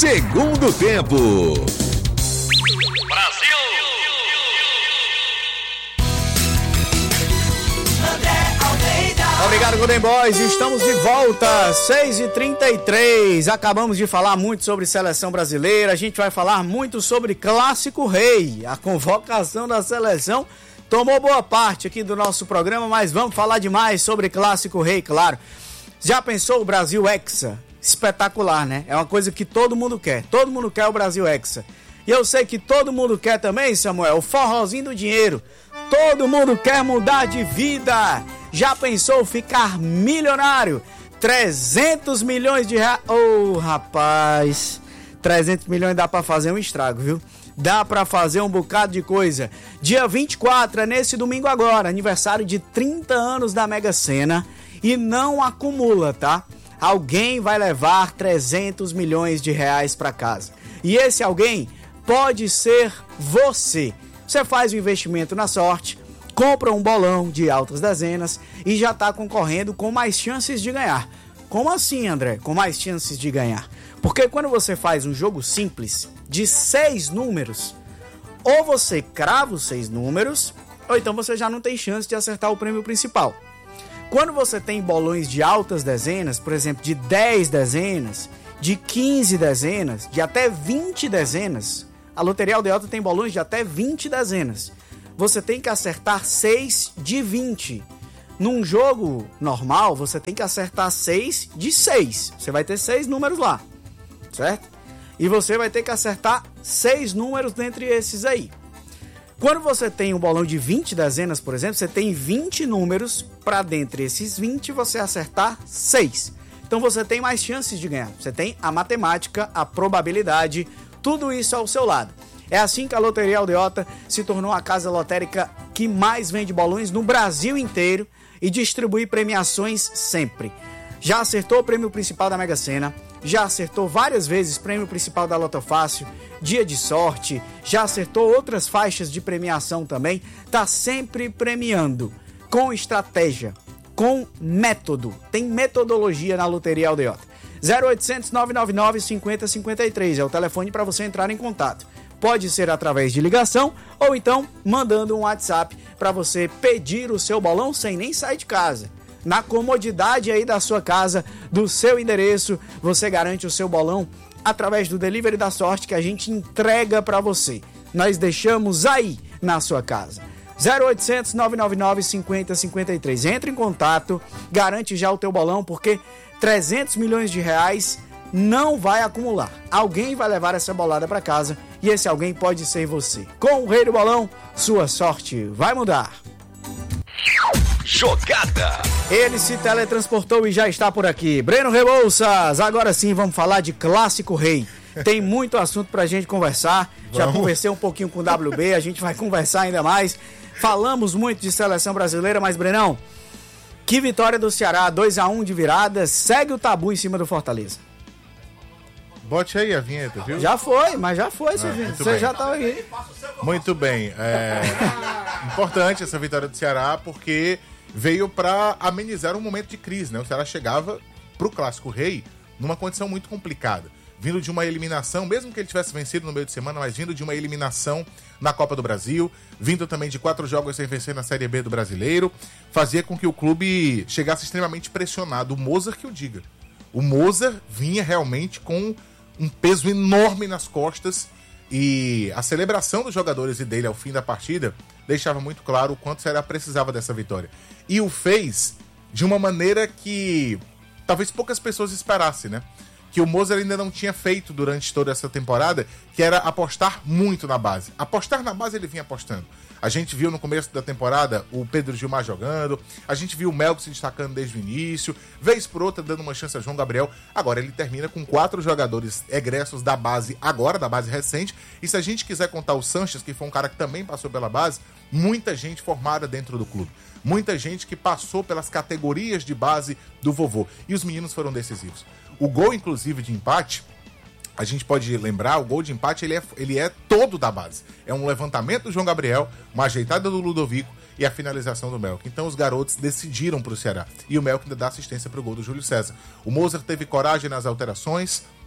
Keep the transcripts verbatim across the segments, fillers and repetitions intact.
Segundo tempo. Brasil! Obrigado, Golden Boys. Estamos de volta, seis e trinta e três. Acabamos de falar muito sobre seleção brasileira. A gente vai falar muito sobre Clássico Rei. A convocação da seleção tomou boa parte aqui do nosso programa, mas vamos falar demais sobre Clássico Rei, claro. Já pensou o Brasil Hexa? Espetacular, né? É uma coisa que todo mundo quer. Todo mundo quer o Brasil Hexa. E eu sei que todo mundo quer também, Samuel, o forrozinho do dinheiro. Todo mundo quer mudar de vida. Já pensou ficar milionário? trezentos milhões de reais. Ô, oh, rapaz, trezentos milhões dá pra fazer um estrago, viu? Dá pra fazer um bocado de coisa. Dia vinte e quatro, é nesse domingo agora, aniversário de trinta anos da Mega Sena. E não acumula, tá? Alguém vai levar trezentos milhões de reais pra casa. E esse alguém pode ser você. Você faz o investimento na sorte, compra um bolão de altas dezenas e já está concorrendo com mais chances de ganhar. Como assim, André? Com mais chances de ganhar? Porque quando você faz um jogo simples de seis números, ou você crava os seis números, ou então você já não tem chance de acertar o prêmio principal. Quando você tem bolões de altas dezenas, por exemplo, de dez dezenas, de quinze dezenas, de até vinte dezenas, a Loteria Aldeota tem bolões de até vinte dezenas. Você tem que acertar seis de vinte. Num jogo normal, você tem que acertar seis de seis. Você vai ter seis números lá, certo? E você vai ter que acertar seis números dentre esses aí. Quando você tem um bolão de vinte dezenas, por exemplo, você tem vinte números para dentre esses vinte você acertar seis. Então você tem mais chances de ganhar. Você tem a matemática, a probabilidade, tudo isso ao seu lado. É assim que a Loteria Aldeota se tornou a casa lotérica que mais vende bolões no Brasil inteiro e distribui premiações sempre. Já acertou o prêmio principal da Mega Sena, já acertou várias vezes o prêmio principal da Loto Fácil, Dia de Sorte, já acertou outras faixas de premiação também. Tá sempre premiando com estratégia, com método. Tem metodologia na Loteria Aldeota. zero oitocentos, nove nove nove, cinquenta, cinquenta e três é o telefone para você entrar em contato. Pode ser através de ligação ou então mandando um WhatsApp para você pedir o seu bolão sem nem sair de casa. Na comodidade aí da sua casa, do seu endereço, você garante o seu bolão através do Delivery da Sorte que a gente entrega para você. Nós deixamos aí na sua casa. zero oitocentos, nove nove nove, cinquenta, cinquenta e três. Entre em contato, garante já o teu bolão porque trezentos milhões de reais não vai acumular. Alguém vai levar essa bolada para casa e esse alguém pode ser você. Com o Rei do Bolão, sua sorte vai mudar. Jogada. Ele se teletransportou e já está por aqui. Breno Rebouças, agora sim vamos falar de Clássico Rei. Tem muito assunto pra gente conversar. Vamos. Já conversei um pouquinho com o W B, a gente vai conversar ainda mais. Falamos muito de seleção brasileira, mas Brenão, que vitória do Ceará, dois a um de virada, segue o tabu em cima do Fortaleza. Bote aí a vinheta, viu? Já foi, mas já foi, seu ah, vinho. Você já estava aqui. Muito bem. É importante essa vitória do Ceará, porque veio para amenizar um momento de crise, né? O Ceará chegava pro Clássico Rei numa condição muito complicada. Vindo de uma eliminação, mesmo que ele tivesse vencido no meio de semana, mas vindo de uma eliminação na Copa do Brasil, vindo também de quatro jogos sem vencer na Série B do Brasileiro, fazia com que o clube chegasse extremamente pressionado. O Mozart que o diga. O Mozart vinha realmente com um peso enorme nas costas e a celebração dos jogadores e dele ao fim da partida deixava muito claro o quanto o Ceará precisava dessa vitória. E o fez de uma maneira que talvez poucas pessoas esperassem, né? Que o Mozart ainda não tinha feito durante toda essa temporada, que era apostar muito na base. Apostar na base ele vinha apostando. A gente viu no começo da temporada o Pedro Gilmar jogando, a gente viu o Melco se destacando desde o início, vez por outra dando uma chance a João Gabriel. Agora ele termina com quatro jogadores egressos da base agora, da base recente, e se a gente quiser contar o Sanches, que foi um cara que também passou pela base, muita gente formada dentro do clube. Muita gente que passou pelas categorias de base do vovô. E os meninos foram decisivos. O gol, inclusive, de empate, a gente pode lembrar, o gol de empate ele é, ele é todo da base. É um levantamento do João Gabriel, uma ajeitada do Ludovico e a finalização do Melco. Então os garotos decidiram para o Ceará. E o Melco ainda dá assistência para o gol do Júlio César. O Mozart teve coragem nas alterações,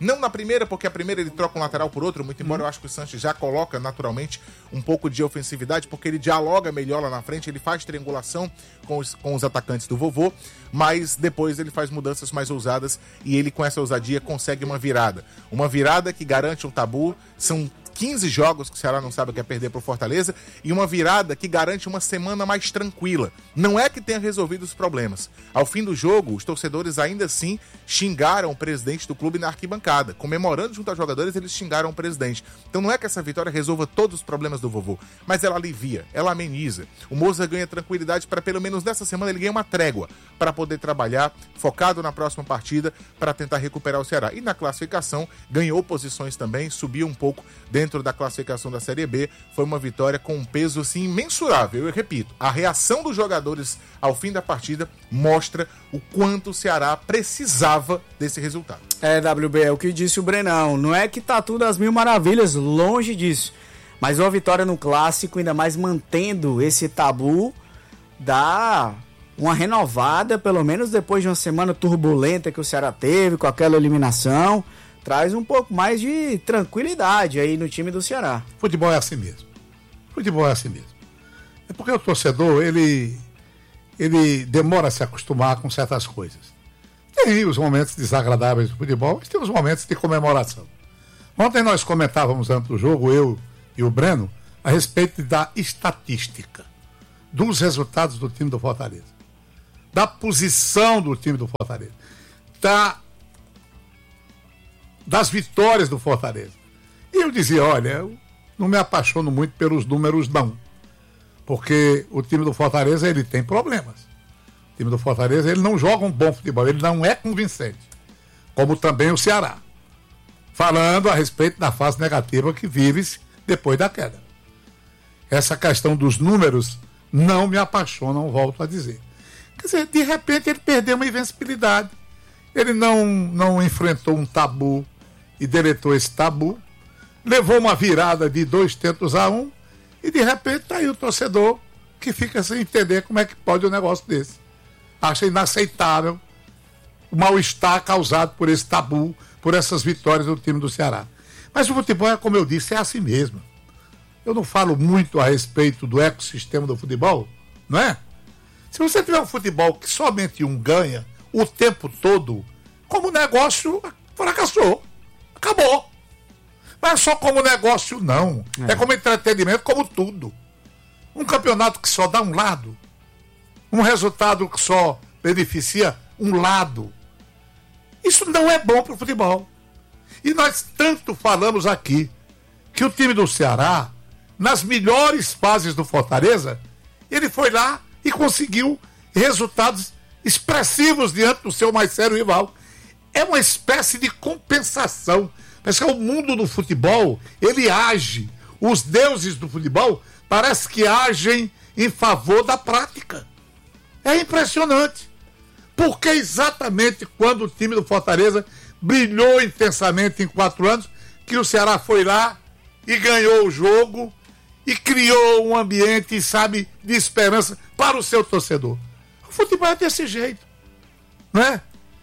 Não na primeira, porque a primeira ele troca um lateral por outro, muito embora hum. eu acho que o Sanches já coloca naturalmente um pouco de ofensividade, porque ele dialoga melhor lá na frente, ele faz triangulação com os, com os atacantes do vovô, mas depois ele faz mudanças mais ousadas e ele com essa ousadia consegue uma virada. Uma virada que garante um tabu, são quinze jogos que o Ceará não sabe o que é perder pro Fortaleza e uma virada que garante uma semana mais tranquila. Não é que tenha resolvido os problemas. Ao fim do jogo, os torcedores ainda assim xingaram o presidente do clube na arquibancada. Comemorando junto aos jogadores, eles xingaram o presidente. Então não é que essa vitória resolva todos os problemas do vovô, mas ela alivia, ela ameniza. O Moza ganha tranquilidade para pelo menos nessa semana ele ganha uma trégua para poder trabalhar focado na próxima partida para tentar recuperar o Ceará. E na classificação, ganhou posições também, subiu um pouco dentro da classificação da Série B, foi uma vitória com um peso assim imensurável. Eu repito, a reação dos jogadores ao fim da partida mostra o quanto o Ceará precisava desse resultado. É, W B, é o que disse o Brenão, não é que tá tudo às mil maravilhas, longe disso, mas uma vitória no clássico, ainda mais mantendo esse tabu, dá uma renovada, pelo menos depois de uma semana turbulenta que o Ceará teve, com aquela eliminação, traz um pouco mais de tranquilidade aí no time do Ceará. Futebol é assim mesmo. Futebol é assim mesmo. É porque o torcedor, ele, ele demora a se acostumar com certas coisas. Tem os momentos desagradáveis do futebol, mas tem os momentos de comemoração. Ontem nós comentávamos antes do jogo, eu e o Breno, a respeito da estatística, dos resultados do time do Fortaleza, da posição do time do Fortaleza, da das vitórias do Fortaleza. E eu dizia, olha, eu não me apaixono muito pelos números não, porque o time do Fortaleza, ele tem problemas. O time do Fortaleza, ele não joga um bom futebol, ele não é convincente, como também o Ceará, falando a respeito da fase negativa que vive depois da queda. Essa questão dos números não me apaixonam, volto a dizer. Quer dizer, de repente ele perdeu uma invencibilidade, ele não, não enfrentou um tabu e deletou esse tabu, levou uma virada de dois tentos a um e de repente tá aí o torcedor que fica sem entender como é que pode um negócio desse. Acha inaceitável o mal-estar causado por esse tabu, por essas vitórias do time do Ceará. Mas o futebol, é como eu disse, é assim mesmo. Eu não falo muito a respeito do ecossistema do futebol, não é? Se você tiver um futebol que somente um ganha o tempo todo, como negócio, fracassou. Acabou. Não é só como negócio, não. É. é como entretenimento, como tudo. Um campeonato que só dá um lado. Um resultado que só beneficia um lado. Isso não é bom para o futebol. E nós tanto falamos aqui que o time do Ceará, nas melhores fases do Fortaleza, ele foi lá e conseguiu resultados expressivos diante do seu mais sério rival. É uma espécie de compensação. Mas que o mundo do futebol, ele age. Os deuses do futebol parece que agem em favor da prática. É impressionante. Porque exatamente quando o time do Fortaleza brilhou intensamente em quatro anos, que o Ceará foi lá e ganhou o jogo e criou um ambiente, sabe, de esperança para o seu torcedor. O futebol é desse jeito, né?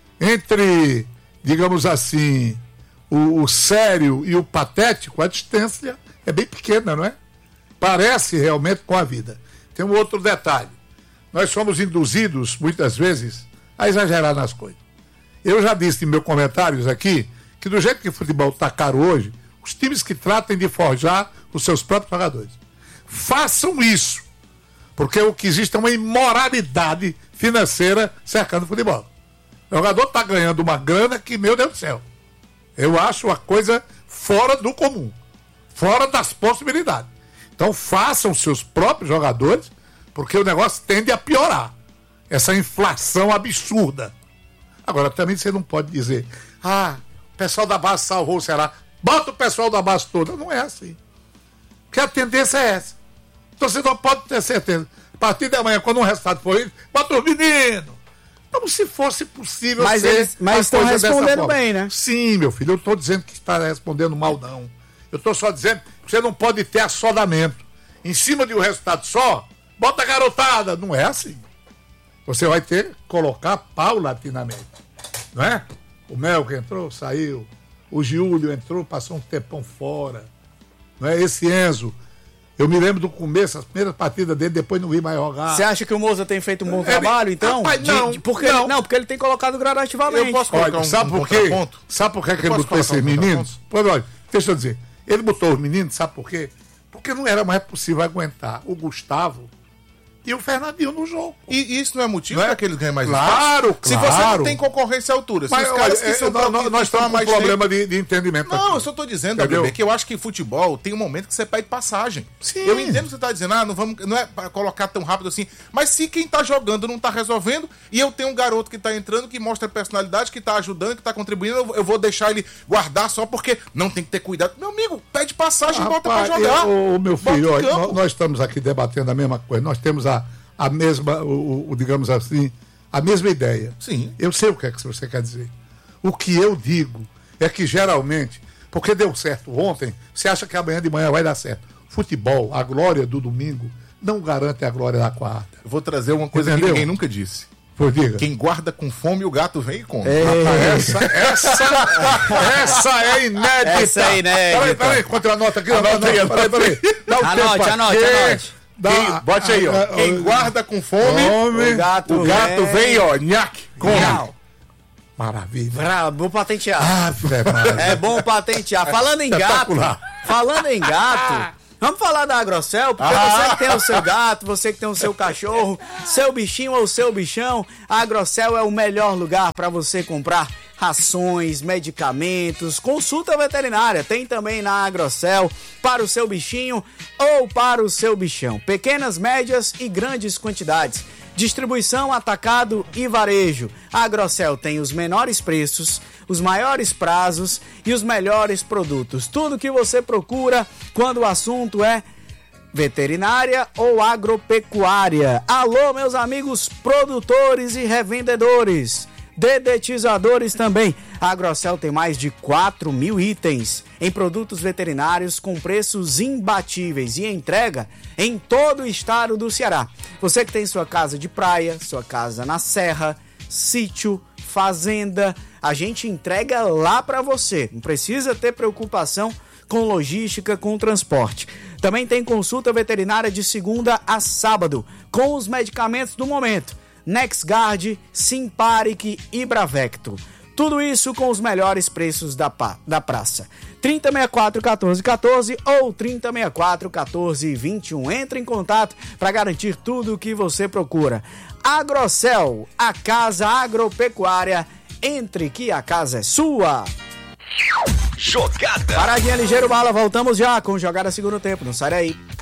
Entre, digamos assim, o, o sério e o patético, a distância é bem pequena, não é? Parece realmente com a vida. Tem um outro detalhe. Nós somos induzidos, muitas vezes, a exagerar nas coisas. Eu já disse em meus comentários aqui que do jeito que o futebol está caro hoje, os times que tratem de forjar os seus próprios jogadores. Façam isso. Porque o que existe é uma imoralidade financeira cercando o futebol. O jogador está ganhando uma grana que, meu Deus do céu, eu acho uma coisa fora do comum, fora das possibilidades. Então façam seus próprios jogadores, porque o negócio tende a piorar. Essa inflação absurda. Agora, também você não pode dizer, ah, o pessoal da base salvou o Ceará. Bota o pessoal da base toda. Não é assim. Porque a tendência é essa. Então você não pode ter certeza. A partir de amanhã, quando um resultado for isso, bota os meninos. Como se fosse possível mas ser eles, mas estão respondendo bem, né? Sim, meu filho. Eu estou dizendo que está respondendo mal, não. Eu estou só dizendo que você não pode ter assodamento. Em cima de um resultado só, bota a garotada. Não é assim. Você vai ter que colocar paulatinamente. Não é? O Mel que entrou, saiu. O Giulio entrou, passou um tempão fora. Não é? Esse Enzo, eu me lembro do começo, as primeiras partidas dele, depois não vi mais jogar. Você acha que o Moza tem feito um bom trabalho, então? Rapaz, não, de, de, porque não. Ele, não, porque ele tem colocado gradativamente. Eu posso colocar Olha, um, sabe um por quê? contraponto? Sabe por que, que ele posso botou esses colocar um meninos? Pois, olha, deixa eu dizer. Ele botou os meninos, sabe por quê? Porque não era mais possível aguentar o Gustavo e o Fernandinho no jogo. E isso não é motivo Não é? para que eles ganhem mais Claro, espaço? Se claro. você não tem concorrência à altura, se Mas os caras olha, que são é, nós, nós, nós estamos com um mais problema de, de entendimento Não, aqui. eu só tô dizendo, Entendeu? W B, que eu acho que futebol tem um momento que você pede passagem. Sim. Eu entendo que você tá dizendo, ah, não, vamos, não é pra colocar tão rápido assim. Mas se quem tá jogando não tá resolvendo, e eu tenho um garoto que tá entrando, que mostra personalidade, que tá ajudando, que tá contribuindo, eu, eu vou deixar ele guardar só porque não tem que ter cuidado. Meu amigo, pede passagem e bota pra Rapaz, jogar. eu- Ô, meu Bota filho, em olha, campo. nós, nós estamos aqui debatendo a mesma coisa. Nós temos a, a mesma, o, o, digamos assim, a mesma ideia. Sim. Eu sei o que é que você quer dizer. O que eu digo é que geralmente, porque deu certo ontem, você acha que amanhã de manhã vai dar certo. Futebol, a glória do domingo, não garante a glória da quarta. Eu vou trazer uma coisa Entendeu? que ninguém nunca disse. Pois diga. Quem guarda com fome, o gato vem e come. Rapaz, essa, essa, essa é inédita. Essa é inédita. Peraí, peraí, enquanto eu anoto aqui. Anota Anota aí, aí, anota peraí, peraí. Dá o Anote, tempo anote, aqui. anote. Dá- Quem, bote aí, ó. ah, ah, Quem guarda com fome, Fome. O gato, o gato vem, ó, nhaque, come. Não. Maravilha. Bravo, vou patentear. Ave Maria. É bom patentear. Falando em gato, Espetacular. falando em gato, vamos falar da Agrocel, porque Ah. você que tem o seu gato, você que tem o seu cachorro, seu bichinho ou seu bichão, a Agrocel é o melhor lugar para você comprar rações, medicamentos, consulta veterinária. Tem também na Agrocel para o seu bichinho ou para o seu bichão. Pequenas, médias e grandes quantidades. Distribuição, atacado e varejo. A Agrocel tem os menores preços, os maiores prazos e os melhores produtos. Tudo que você procura quando o assunto é veterinária ou agropecuária. Alô, meus amigos produtores e revendedores. Dedetizadores também. A Agrocel tem mais de quatro mil itens em produtos veterinários com preços imbatíveis e entrega em todo o estado do Ceará. Você que tem sua casa de praia, sua casa na serra, sítio, fazenda, a gente entrega lá para você. Não precisa ter preocupação com logística, com transporte. Também tem consulta veterinária de segunda a sábado com os medicamentos do momento. NexGard, Simparic e Bravecto. Tudo isso com os melhores preços da, pa, da praça. trinta, sessenta e quatro, quatorze, quatorze ou trinta, sessenta e quatro, quatorze, vinte e um. Entre em contato para garantir tudo o que você procura. Agrocel, a casa agropecuária. Entre que a casa é sua. Jogada. Paradinha ligeiro bala, voltamos já com Jogada Segundo Tempo. Não sai daí.